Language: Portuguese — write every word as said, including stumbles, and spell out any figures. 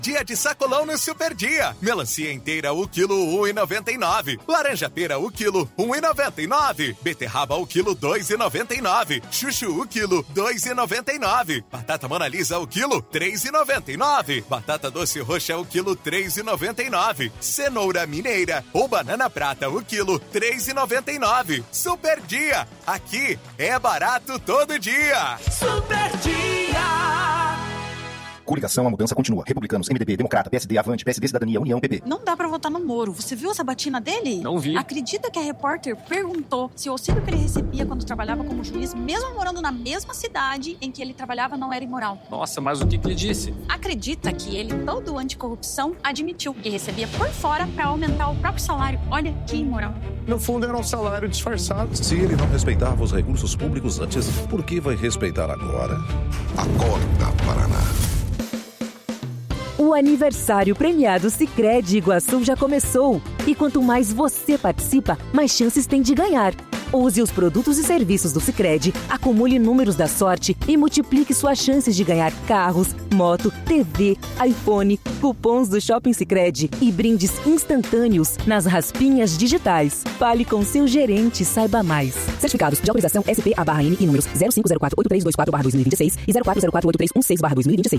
Dia de sacolão no Super Dia. Melancia inteira o quilo um e noventa e nove. Laranja pera o quilo um e noventa e nove. Beterraba o quilo dois e noventa e nove. Chuchu o quilo dois e noventa e nove. Batata Mona Lisa o quilo três e noventa e nove. Batata doce roxa o quilo três e noventa e nove. Cenoura mineira ou banana prata o quilo três e noventa e nove. Super Dia. Aqui é barato todo dia. Super Dia. Coligação, a mudança continua. Republicanos, M D B, Democrata, P S D, Avante, P S D, Cidadania, União, P P. Não dá pra votar no Moro. Você viu essa batina dele? Não vi. Acredita que a repórter perguntou se o auxílio que ele recebia quando trabalhava como juiz, mesmo morando na mesma cidade em que ele trabalhava, não era imoral? Nossa, mas o que que ele disse? Acredita que ele, todo anticorrupção, admitiu que recebia por fora pra aumentar o próprio salário. Olha que imoral. No fundo era um salário disfarçado. Se ele não respeitava os recursos públicos antes, por que vai respeitar agora? Acorda, Paraná. O aniversário premiado Sicredi Iguaçu já começou. E quanto mais você participa, mais chances tem de ganhar. Use os produtos e serviços do Sicredi, acumule números da sorte e multiplique suas chances de ganhar carros, moto, T V, iPhone, cupons do Shopping Sicredi e brindes instantâneos nas raspinhas digitais. Fale com seu gerente e saiba mais. Certificados de autorização S P A barra N e números zero cinco zero quatro oito três dois quatro barra dois mil e vinte e seis e zero quatro zero quatro oito três um seis barra dois mil e vinte e seis.